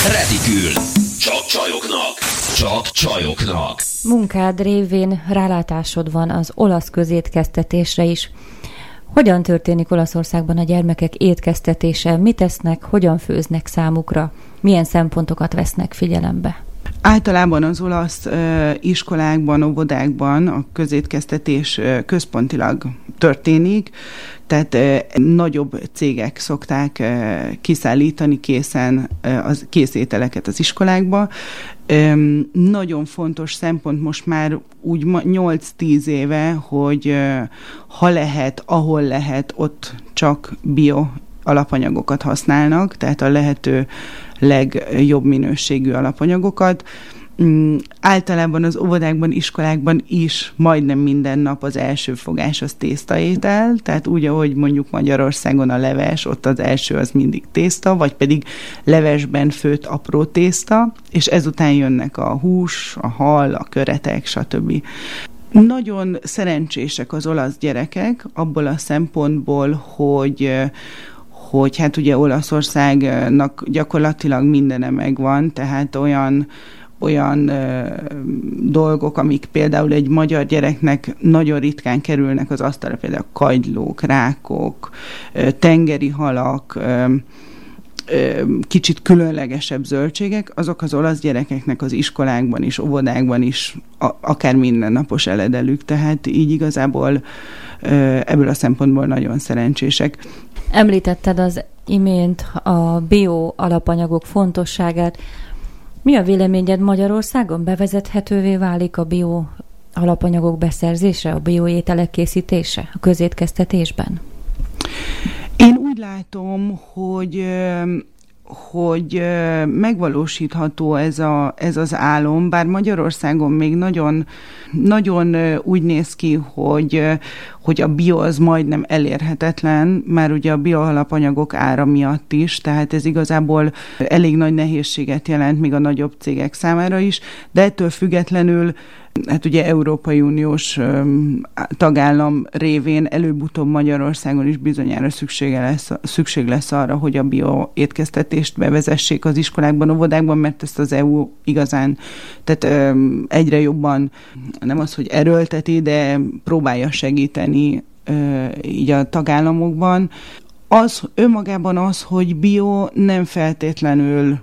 Retikül. Csak csajoknak. Csak csajoknak. Munkád révén rálátásod van az olasz közétkeztetésre is. Hogyan történik Olaszországban a gyermekek étkeztetése? Mit esznek, hogyan főznek számukra? Milyen szempontokat vesznek figyelembe? Általában az olasz iskolákban, óvodákban a közétkeztetés központilag történik, tehát nagyobb cégek szokták kiszállítani készen az készételeket az iskolákba. Nagyon fontos szempont most már úgy 8-10 éve, hogy ha lehet, ahol lehet, ott csak bio alapanyagokat használnak, tehát a lehető legjobb minőségű alapanyagokat. Általában az óvodákban, iskolákban is majdnem minden nap az első fogás az tésztaétel, tehát úgy, ahogy mondjuk Magyarországon a leves, ott az első az mindig tészta, vagy pedig levesben főtt apró tészta, és ezután jönnek a hús, a hal, a köretek, stb. Nagyon szerencsések az olasz gyerekek abból a szempontból, hogy hát ugye Olaszországnak gyakorlatilag mindene megvan, tehát olyan dolgok, amik például egy magyar gyereknek nagyon ritkán kerülnek az asztalra, például kagylók, rákok, tengeri halak, kicsit különlegesebb zöldségek, azok az olasz gyerekeknek az iskolákban is, óvodákban is akár mindennapos eledelük, tehát így igazából ebből a szempontból nagyon szerencsések. Említetted az imént a bio alapanyagok fontosságát. Mi a véleményed, Magyarországon bevezethetővé válik a bio alapanyagok beszerzése, a bio ételek készítése a közétkeztetésben? Én úgy látom, hogy megvalósítható ez az álom, bár Magyarországon még nagyon úgy néz ki, hogy a bio az majdnem elérhetetlen, már ugye a bioalapanyagok ára miatt is, tehát ez igazából elég nagy nehézséget jelent még a nagyobb cégek számára is, de ettől függetlenül hát ugye Európai Uniós tagállam révén előbb-utóbb Magyarországon is bizonyára szükség lesz arra, hogy a bio étkeztetést bevezessék az iskolákban, óvodákban, mert ezt az EU igazán, tehát egyre jobban nem az, hogy erőlteti, de próbálja segíteni így a tagállamokban. Az önmagában az, hogy bio nem feltétlenül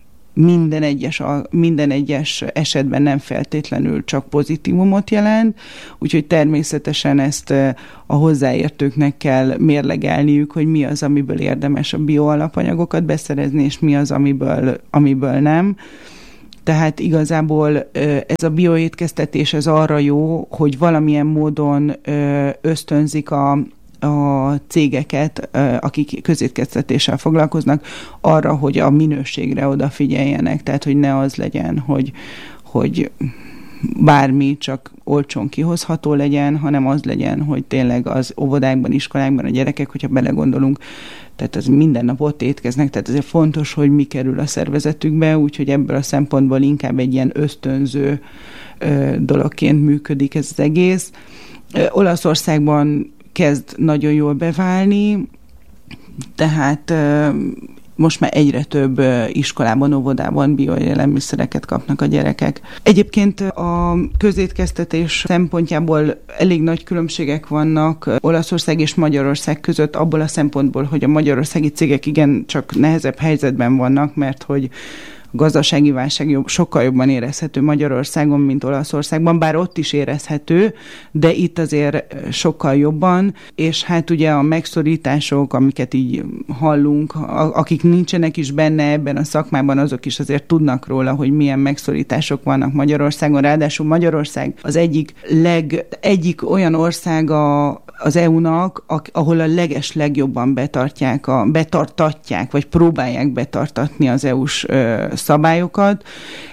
minden egyes esetben nem feltétlenül csak pozitívumot jelent, úgyhogy természetesen ezt a hozzáértőknek kell mérlegelniük, hogy mi az, amiből érdemes a bioalapanyagokat beszerezni, és mi az, amiből nem. Tehát igazából ez a bioétkeztetés ez arra jó, hogy valamilyen módon ösztönzik a cégeket, akik közétkeztetéssel foglalkoznak, arra, hogy a minőségre odafigyeljenek. Tehát, hogy ne az legyen, hogy bármi csak olcsón kihozható legyen, hanem az legyen, hogy tényleg az óvodákban, iskolákban a gyerekek, hogyha belegondolunk, tehát az minden nap ott étkeznek, tehát ezért fontos, hogy mi kerül a szervezetükbe, úgyhogy ebből a szempontból inkább egy ilyen ösztönző dologként működik ez az egész. Olaszországban kezd nagyon jól beválni, tehát most már egyre több iskolában, óvodában bioélelmiszereket kapnak a gyerekek. Egyébként a közétkeztetés szempontjából elég nagy különbségek vannak Olaszország és Magyarország között abból a szempontból, hogy a magyarországi cégek igen csak nehezebb helyzetben vannak, mert hogy a gazdasági válság sokkal jobban érezhető Magyarországon, mint Olaszországban, bár ott is érezhető, de itt azért sokkal jobban, és hát ugye a megszorítások, amiket így hallunk, akik nincsenek is benne ebben a szakmában, azok is azért tudnak róla, hogy milyen megszorítások vannak Magyarországon. Ráadásul Magyarország az egyik olyan ország az EU-nak, ahol a legjobban betartatják, vagy próbálják betartatni az EU-s szabályokat,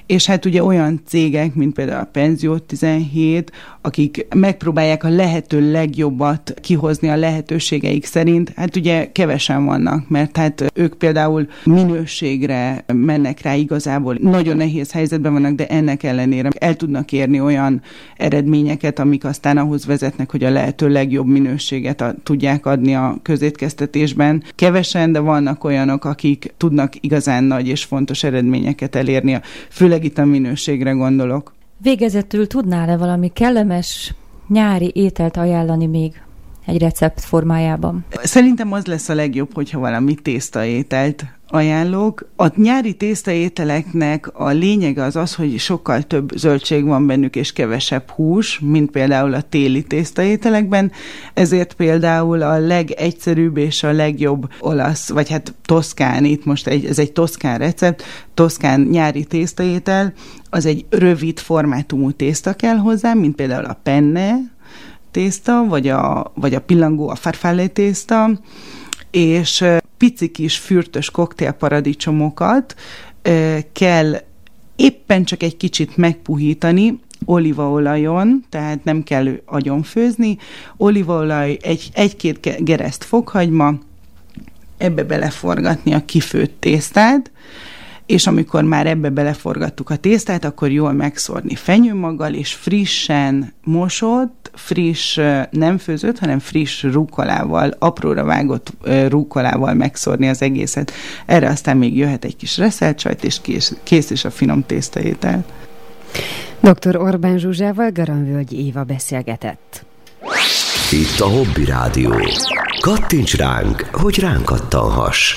És hát ugye olyan cégek, mint például a Penzió 17, akik megpróbálják a lehető legjobbat kihozni a lehetőségeik szerint, hát ugye kevesen vannak, mert hát ők például minőségre mennek rá igazából. Nagyon nehéz helyzetben vannak, de ennek ellenére el tudnak érni olyan eredményeket, amik aztán ahhoz vezetnek, hogy a lehető legjobb minőséget tudják adni a közétkeztetésben. Kevesen, de vannak olyanok, akik tudnak igazán nagy és fontos eredményeket elérni, főleg itt a minőségre gondolok. Végezetül tudnál-e valami kellemes nyári ételt ajánlani még egy recept formájában? Szerintem az lesz a legjobb, hogyha valami tésztaételt ajánlok. A nyári tésztaételeknek a lényege az, hogy sokkal több zöldség van bennük és kevesebb hús, mint például a téli tésztaételekben, ezért például a legegyszerűbb és a legjobb olasz, vagy hát toszkán, itt most ez egy toszkán recept, toszkán nyári tésztaétel, az egy rövid formátumú tészta kell hozzá, mint például a penne tészta, vagy a pillangó, a farfalle tészta, és pici kis fürtös koktélparadicsomokat kell éppen csak egy kicsit megpuhítani olívaolajon, tehát nem kell agyonfőzni, olívaolaj, egy-két gereszt fokhagyma, ebbe beleforgatni a kifőtt tésztát, és amikor már ebbe beleforgattuk a tésztát, akkor jól megszórni fenyőmaggal, és frissen mosott, friss, nem főzött, hanem friss rukkolával, apróra vágott rukkolával megszórni az egészet. Erre aztán még jöhet egy kis reszelcsajt, és kész is a finom tésztaétel. Dr. Orbán Zsuzsával Garamvölgyi Éva beszélgetett. Itt a Hobby Rádió. Kattints ránk, hogy ránk kattanhass.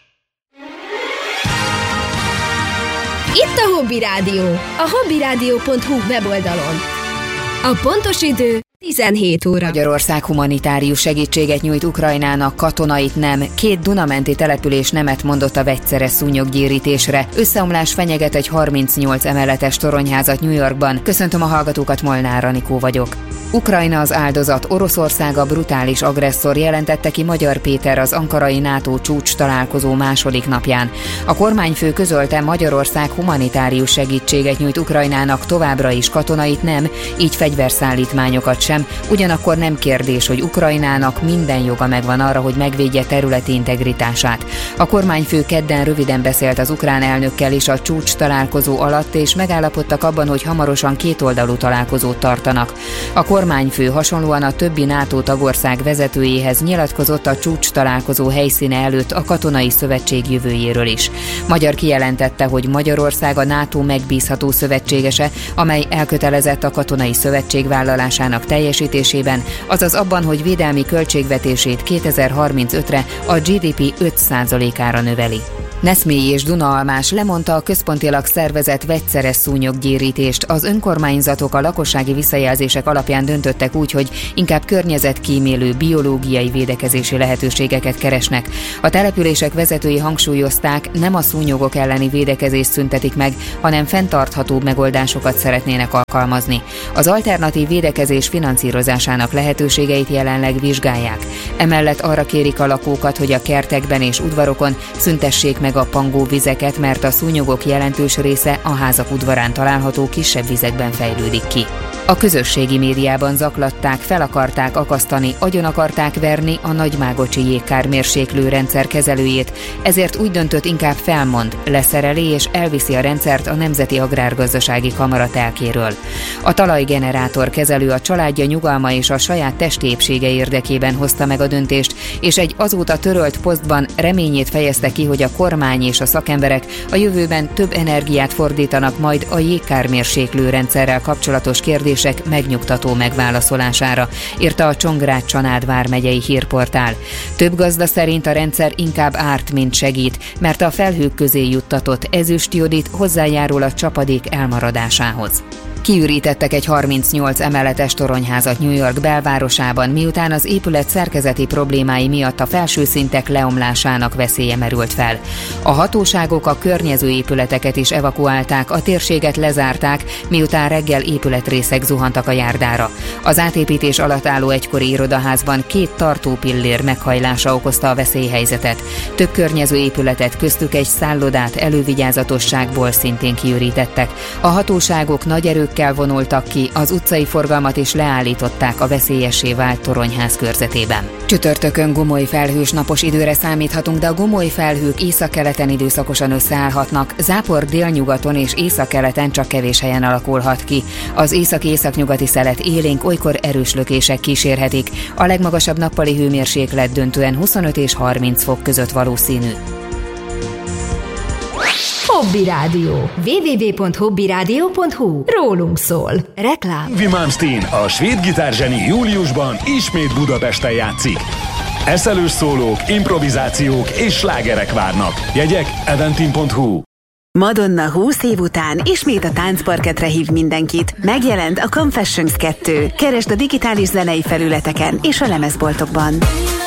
Itt a Hobby Rádió, a hobbyradio.hu weboldalon. A pontos idő 17 óra. Magyarország humanitárius segítséget nyújt Ukrajnának, katonait nem. 2 Duna-menti település nemet mondott a vegyszeres szúnyoggyérítésre. Összeomlás fenyeget egy 38 emeletes toronyházat New Yorkban. Köszöntöm a hallgatókat, Molnár Anikó vagyok. Ukrajna az áldozat, Oroszország a brutális agresszor, jelentette ki Magyar Péter az ankarai NATO csúcs találkozó második napján. A kormányfő közölte, Magyarország humanitárius segítséget nyújt Ukrajnának, továbbra is katonait nem, így fegyverszállítmányokat sem, ugyanakkor nem kérdés, hogy Ukrajnának minden joga megvan arra, hogy megvédje területi integritását. A kormányfő kedden röviden beszélt az ukrán elnökkel is a csúcs találkozó alatt, és megállapodtak abban, hogy hamarosan kétoldalú találkozót tartanak. A kormányfő hasonlóan a többi NATO tagország vezetőjéhez nyilatkozott a csúcs találkozó helyszíne előtt a katonai szövetség jövőjéről is. Magyar kijelentette, hogy Magyarország a NATO megbízható szövetségese, amely elkötelezett a katonai szövetség vállalásának teljesítésében, azaz abban, hogy védelmi költségvetését 2035-re a GDP 5%-ára növeli. Neszmélyi és Dunaalmás lemondta a központilag szervezett vegyszeres szúnyoggyérítést. Az önkormányzatok a lakossági visszajelzések alapján döntöttek úgy, hogy inkább környezetkímélő biológiai védekezési lehetőségeket keresnek. A települések vezetői hangsúlyozták, nem a szúnyogok elleni védekezést szüntetik meg, hanem fenntarthatóbb megoldásokat szeretnének alkalmazni. Az alternatív védekezés finanszírozásának lehetőségeit jelenleg vizsgálják. Emellett arra kérik a lakókat, hogy a kertekben és udvarokon szüntessék meg a pangóvizeket, mert a szúnyogok jelentős része a házak udvarán található kisebb vizekben fejlődik ki. A közösségi médiában zaklatták, fel akarták akasztani, agyon akarták verni a nagymágocsi jégkármérséklő rendszer kezelőjét, ezért úgy döntött, inkább felmond, leszereli és elviszi a rendszert a Nemzeti Agrárgazdasági Kamara telkéről. A talajgenerátor kezelő a családja nyugalma és a saját testi épsége érdekében hozta meg a döntést, és egy azóta törölt posztban reményét fejezte ki, hogy a kormány és a szakemberek a jövőben több energiát fordítanak majd a jégkármérséklő rendszerrel kapcsolatos kérdések megnyugtató megválaszolására, írta a Csongrád-Csanád vármegyei hírportál. Több gazda szerint a rendszer inkább árt, mint segít, mert a felhők közé juttatott ezüstjodid hozzájárul a csapadék elmaradásához. Kiürítettek egy 38 emeletes toronyházat New York belvárosában, miután az épület szerkezeti problémái miatt a felső szintek leomlásának veszélye merült fel. A hatóságok a környező épületeket is evakuálták, a térséget lezárták, miután reggel épületrészek zuhantak a járdára. Az átépítés alatt álló egykori irodaházban 2 tartópillér meghajlása okozta a veszélyhelyzetet. Több környező épületet, köztük egy szállodát elővigyázatosságból szintén kiürítettek. A hatóságok nagy erőkkel vonultak ki, az utcai forgalmat is leállították a veszélyessé vált toronyház körzetében. Csütörtökön gomoly felhős napos időre számíthatunk, de a gomoly felhők északkeleten időszakosan összeállhatnak, zápor délnyugaton és északkeleten csak kevés helyen alakulhat ki. Az észak-északnyugati szelet élénk, olykor erős lökések kísérhetik. A legmagasabb nappali hőmérséklet döntően 25 és 30 fok között valószínű. Hobby Rádió. www.hobbyradio.hu. Rólunk szól. Reklám. Yngwie Malmsteen, a svéd gitárzseni júliusban ismét Budapesten játszik. Eszelős szólók, improvizációk és slágerek várnak. Jegyek eventin.hu. Madonna 20 év után ismét a táncparketre hív mindenkit. Megjelent a Confessions 2. Keresd a digitális zenei felületeken és a lemezboltokban.